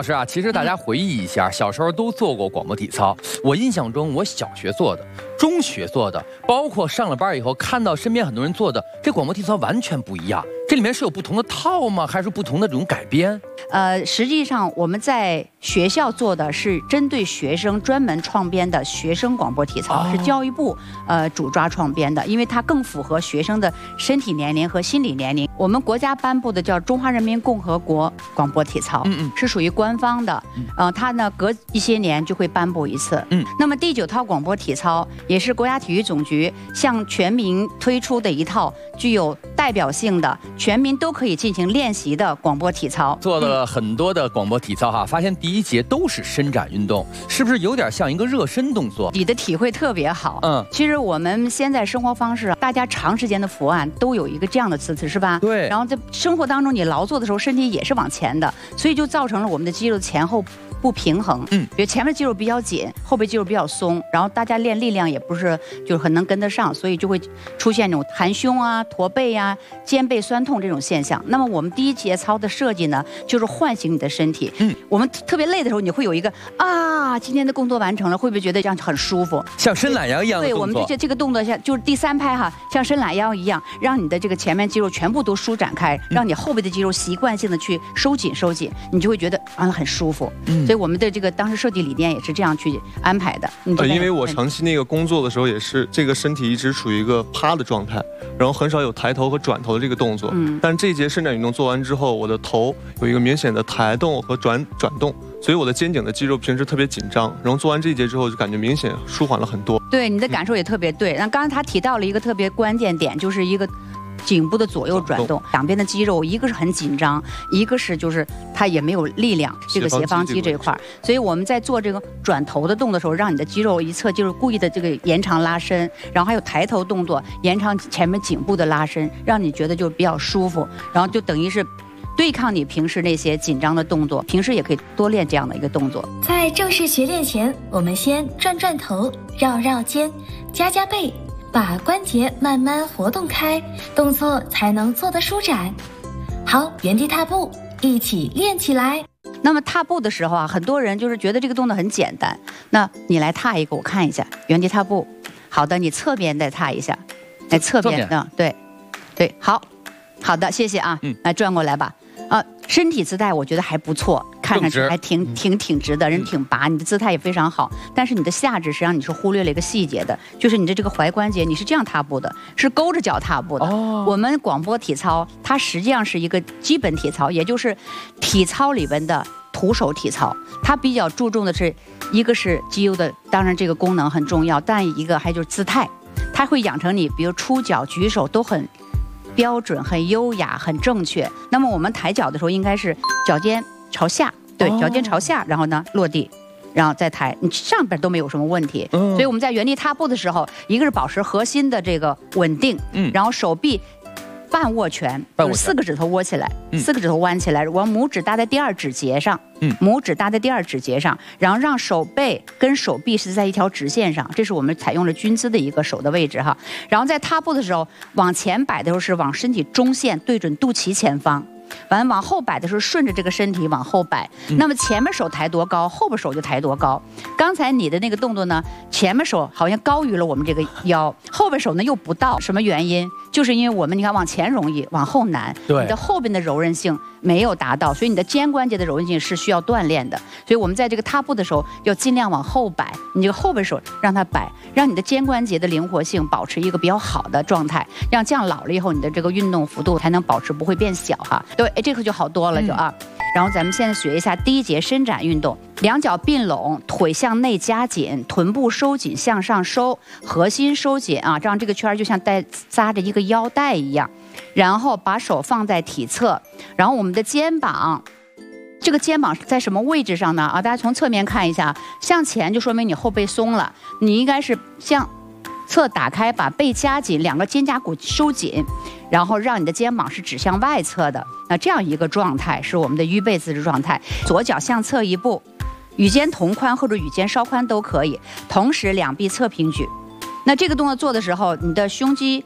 老师啊，其实大家回忆一下，小时候都做过广播体操。我印象中，我小学做的，中学做的，包括上了班以后看到身边很多人做的，这广播体操完全不一样。这里面是有不同的套吗？还是不同的这种改编？ 实际上我们在学校做的是针对学生专门创编的学生广播体操，是教育部主抓创编的，因为它更符合学生的身体年龄和心理年龄。我们国家颁布的叫《中华人民共和国广播体操》，是属于官方的，它呢隔一些年就会颁布一次。那么第9套广播体操也是国家体育总局向全民推出的一套具有代表性的、全民都可以进行练习的广播体操。 做了很多的广播体操哈，发现第1节都是伸展运动，是不是有点像一个热身动作？ 你的体会特别好。其实我们现在生活方式，大家长时间的伏案都有一个这样的姿势，是吧？ 对。 然后在生活当中，你劳作的时候，身体也是往前的，所以就造成了我们的肌肉前后不平衡。比如前面肌肉比较紧，后背肌肉比较松，然后大家练力量也不是就是很能跟得上，所以就会出现这种含胸啊、驼背啊、肩背酸痛这种现象。那么我们第1节操的设计呢，就是唤醒你的身体。我们特别累的时候，你会有一个今天的工作完成了，会不会觉得这样很舒服？ 像伸懒腰一样的动作。 对，我们这个动作像就是第3拍哈，像伸懒腰一样，让你的这个前面肌肉全部都舒展开，让你后背的肌肉习惯性的去收紧，你就会觉得很舒服。所以我们的这个当时设计理念也是这样去安排的。 因为我长期那个工作的时候，也是这个身体一直处于一个趴的状态，然后很少有抬头和转头的这个动作。但是这一节伸展运动做完之后，我的头有一个明显的抬动和转动，所以我的肩颈的肌肉平时特别紧张，然后做完这一节之后，就感觉明显舒缓了很多。 对，你的感受也特别对。那刚才他提到了一个特别关键点，就是一个颈部的左右转动，两边的肌肉一个是很紧张，一个是就是它也没有力量，这个斜方肌这一块。所以我们在做这个转头的动作的时候，让你的肌肉一侧就是故意的这个延长拉伸，然后还有抬头动作，延长前面颈部的拉伸，让你觉得就比较舒服，然后就等于是对抗你平时那些紧张的动作，平时也可以多练这样的一个动作。 在正式学练前，我们先转头，绕肩，夹背，把关节慢慢活动开，动作才能做得舒展。好，原地踏步，一起练起来。 那么踏步的时候啊，很多人就是觉得这个动作很简单。那你来踏一个，我看一下，原地踏步。好的，你侧边再踏一下，来侧边的，对，好的，谢谢啊。来转过来吧。身体姿态我觉得还不错，看上去还挺直的，人挺拔，你的姿态也非常好。但是你的下肢实际上你是忽略了一个细节的，就是你的这个踝关节你是这样踏步的，是勾着脚踏步的。我们广播体操它实际上是一个基本体操，也就是体操里边的徒手体操。它比较注重的是一个是肌肉的，当然这个功能很重要，但一个还就是姿态，它会养成你比如出脚举手都很标准，很优雅，很正确。那么我们抬脚的时候应该是脚尖朝下，对，脚尖朝下，然后呢落地，然后再抬，你上边都没有什么问题。所以我们在原地踏步的时候，一个是保持核心的这个稳定，然后手臂半握拳，4个指头握起来，4个指头弯起来，我拇指搭在第2指节上，然后让手背跟手臂是在一条直线上，这是我们采用了军姿的一个手的位置哈。然后在踏步的时候，往前摆的时候是往身体中线对准肚脐前方。完往后摆的时候，顺着这个身体往后摆。那么前面手抬多高，后边手就抬多高。刚才你的那个动作呢，前面手好像高于了我们这个腰，后边手呢又不到。什么原因？就是因为我们你看往前容易，往后难。你的后边的柔韧性没有达到，所以你的肩关节的柔韧性是需要锻炼的。所以我们在这个踏步的时候，要尽量往后摆，你这个后边手让它摆，让你的肩关节的灵活性保持一个比较好的状态，让这样老了以后，你的这个运动幅度才能保持不会变小哈。对，这个就好多了就啊。然后咱们现在学一下第1节伸展运动，两脚并拢，腿向内夹紧，臀部收紧向上收，核心收紧啊，这样这个圈就像扎着一个腰带一样。然后把手放在体侧，然后我们的肩膀，这个肩膀在什么位置上呢？啊，大家从侧面看一下，向前就说明你后背松了，你应该是向侧打开，把背夹紧，两个肩胛骨收紧，然后让你的肩膀是指向外侧的。那这样一个状态是我们的预备姿势状态。左脚向侧一步，与肩同宽或者与肩稍宽都可以，同时两臂侧平举。那这个动作做的时候，你的胸肌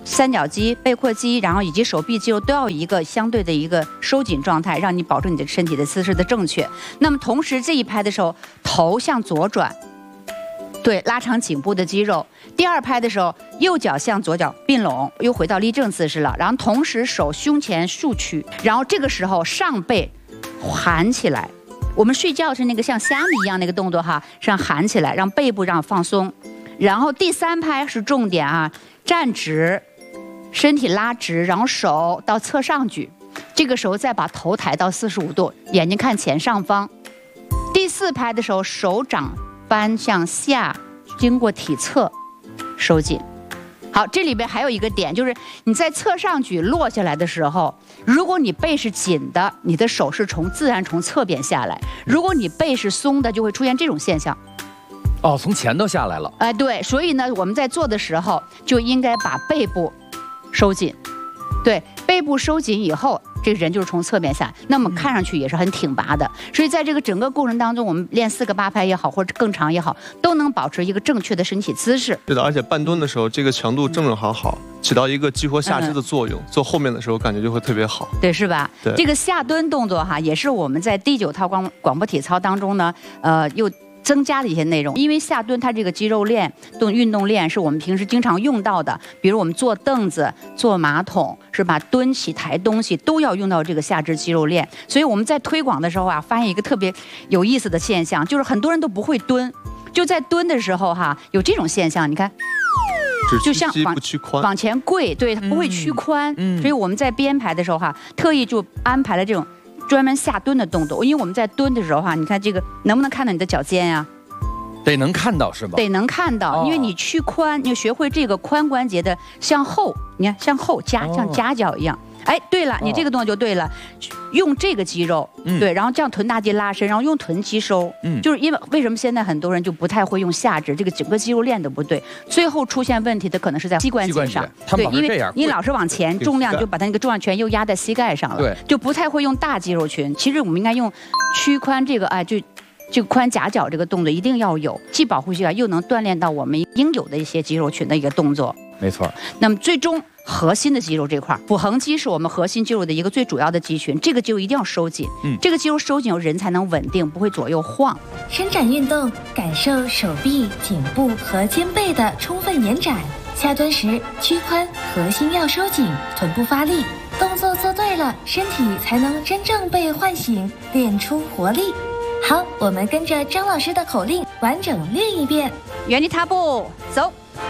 三角肌、背阔肌，然后以及手臂肌肉都要有一个相对的一个收紧状态，让你保证你的身体的姿势的正确。那么同时这一拍的时候，头向左转，对，拉长颈部的肌肉。第二拍的时候，右脚向左脚并拢，又回到立正姿势了。然后同时手胸前竖曲，然后这个时候上背含起来。我们睡觉是那个像虾米一样那个动作哈，让含起来，让背部让放松。然后第三拍是重点啊，站直，身体拉直，然后手到侧上举，这个时候再把头抬到45度，眼睛看前上方。第四拍的时候，手掌翻向下，经过体侧收紧。好，这里边还有一个点，就是你在侧上举落下来的时候，如果你背是紧的，你的手是自然从侧边下来；如果你背是松的，就会出现这种现象。 哦，从前头下来了。 哎，对，所以呢，我们在做的时候就应该把背部收紧。对，背部收紧以后，这个人就是从侧面下，那么看上去也是很挺拔的。所以在这个整个过程当中，我们练4个8拍也好，或者更长也好，都能保持一个正确的身体姿势。 是的，而且半蹲的时候，这个强度正好，起到一个激活下肢的作用。做后面的时候，感觉就会特别好。 对，是吧？ 对， 这个下蹲动作哈，也是我们在第9套广播体操当中呢，又增加了一些内容。因为下蹲它这个肌肉运动练是我们平时经常用到的，比如我们坐凳子、坐马桶，是吧？蹲起抬东西都要用到这个下肢肌肉练。所以我们在推广的时候啊，发现一个特别有意思的现象，就是很多人都不会蹲，就在蹲的时候哈，有这种现象，你看。就像往前跪，对，它不会屈髋。所以我们在编排的时候哈，特意就安排了这种专门下蹲的动作。因为我们在蹲的时候哈，你看这个能不能看到你的脚尖呀？ 得能看到是吧？ 得能看到，因为你屈髋，你学会这个髋关节的向后，你看向后夹，像夹脚一样。哎，对了，你这个动作就对了，用这个肌肉，对，然后这样臀大肌拉伸，然后用臀肌收，就是因为什么现在很多人就不太会用下肢，这个整个肌肉练的不对，最后出现问题的可能是在膝关节上， 对， 因为你老是往前，重量就把它那个重量全又压在膝盖上了， 对， 就不太会用大肌肉群。其实我们应该用屈髋这个，哎，就这个髋夹脚这个动作一定要有，既保护膝盖又能锻炼到我们应有的一些肌肉群的一个动作。 没错。 那么最终核心的肌肉这块，腹横肌是我们核心肌肉的一个最主要的肌群，这个肌肉一定要收紧。这个肌肉收紧后，人才能稳定，不会左右晃。 伸展运动，感受手臂、颈部和肩背的充分延展。下蹲时屈髋，核心要收紧，臀部发力。动作做对了，身体才能真正被唤醒，练出活力。好，我们跟着张老师的口令完整练一遍。 原地踏步走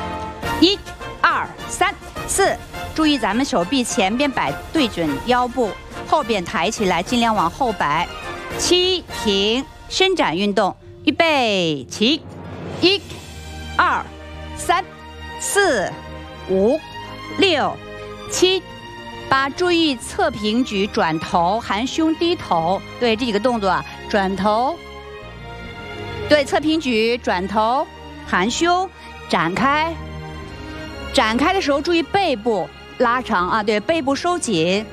，1、2、3、4，注意咱们手臂前边摆对准腰部，后边抬起来，尽量往后摆。7，停，伸展运动，预备起，1、2、3、4、5、6、7、8，注意侧平举，转头，含胸低头。对，这几个动作啊，转头，对，侧平举，转头，含胸，展开。展开的时候注意背部拉长啊，对，背部收紧。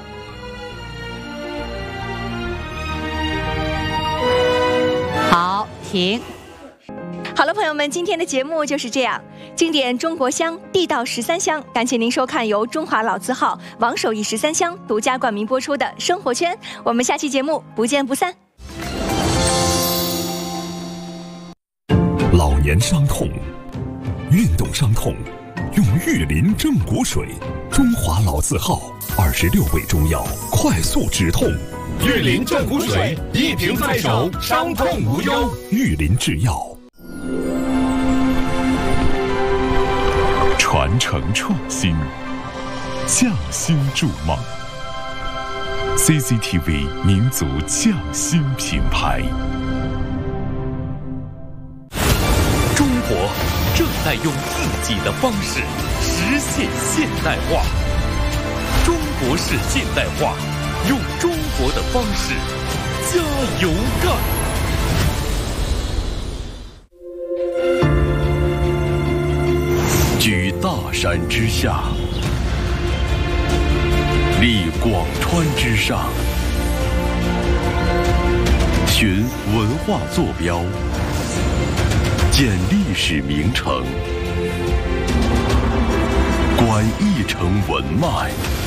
好，停。 好了，朋友们，今天的节目就是这样。经典中国香，地道13香，感谢您收看由中华老字号王守义13香独家冠名播出的《生活圈》，我们下期节目不见不散。 老年伤痛，运动伤痛，用玉林正骨水，中华老字号26味中药，快速止痛。 玉林正骨水，一瓶在手，伤痛无忧。 玉林制药。传承创新，匠心筑梦。CCTV 民族匠心品牌。 中国正在用自己的方式实现现代化。中国式现代化，用中国的方式加油干！居大山之下，立广川之上，寻文化坐标，建历史名城，观一程文脉。